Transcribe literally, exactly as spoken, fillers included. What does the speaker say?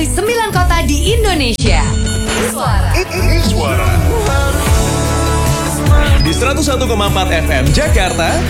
sembilan kota di Indonesia. Suara. Suara. Di seratus satu koma empat F M Jakarta,